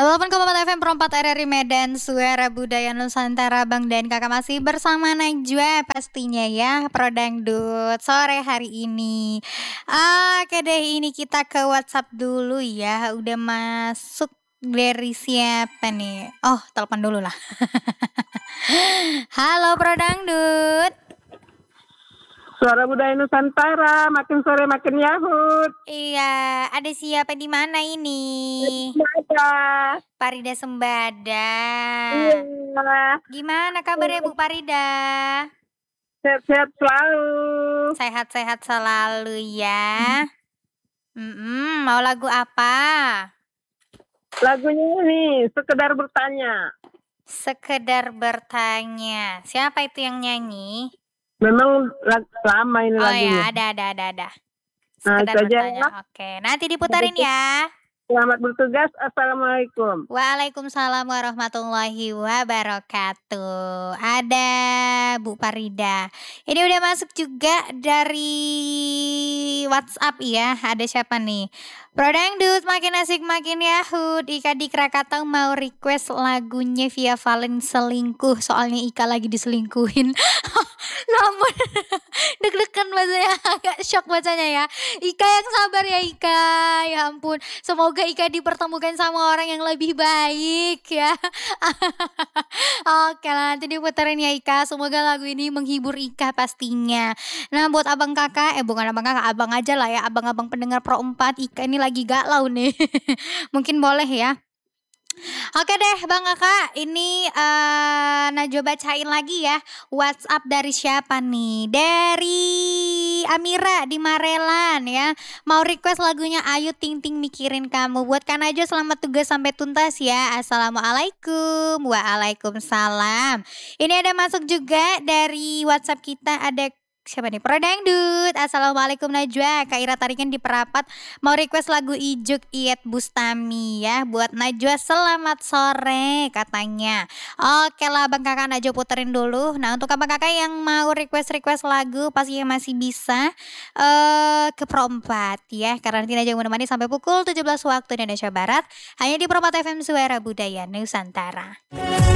88,4 FM Perempat RRI Medan, Suara Budaya Nusantara. Bang dan kakak masih bersama Najwa pastinya ya, Pro Dangdut sore hari ini. Oke deh, ini kita ke WhatsApp dulu ya. Udah masuk dari siapa nih? Oh, telepon dulu lah. Halo Pro Dangdut. Suara Budaya Nusantara, makin sore makin yahut. Iya, ada siapa di mana ini? Ada. Parida Sembada. Iya. Gimana kabarnya Bu Parida? Sehat-sehat selalu. Sehat-sehat selalu ya. Mau lagu apa? Lagunya ini sekedar bertanya. Sekedar bertanya. Siapa itu yang nyanyi? Memang lama ini Oh lagunya. ya, ada. Nah, Sekedar itu aja bertanya. ya. Oke, nanti diputarin ya. Selamat bertugas. Assalamualaikum. Waalaikumsalam warahmatullahi wabarakatuh. Ada Bu Parida. Ini udah masuk juga dari WhatsApp ya. Ada siapa nih? Pro Dangdut makin asik makin yahut. Ika di Krakatau mau request lagunya Via Valen Selingkuh. Soalnya Ika lagi diselingkuhin. Namun deg-degan bacanya, agak shock bacanya ya. Ika yang sabar ya Ika. Ya ampun. Semoga Ika dipertemukan sama orang yang lebih baik ya. Oke lah, nanti diputerin ya Ika. Semoga lagu ini menghibur Ika pastinya. Nah buat abang kakak, bukan abang kakak, abang aja lah ya. Abang-abang pendengar Pro 4, Ika ini lagi galau nih. Mungkin boleh ya. Oke deh Bang Kakak, ini Najwa bacain lagi ya WhatsApp dari siapa nih? Dari Amira di Marelan ya. Mau request lagunya Ayu Ting Ting Mikirin Kamu. Buat Kak Najwa selamat tugas sampai tuntas ya. Assalamualaikum. Waalaikumsalam. Ini ada masuk juga dari WhatsApp kita, ada siapa nih? Pro Dangdut. Assalamualaikum Najwa. Kak Ira Tarikan di Perapat mau request lagu Ijuk Iyet Bustami ya. Buat Najwa selamat sore katanya. Oke lah Bang Kakak, Najwa puterin dulu. Nah untuk abang kakak yang mau request lagu pasti masih bisa ke Pro 4 ya. Karena nanti Najwa menemani sampai pukul 17 waktu Indonesia Barat. Hanya di Pro 4 FM Suara Budaya Nusantara.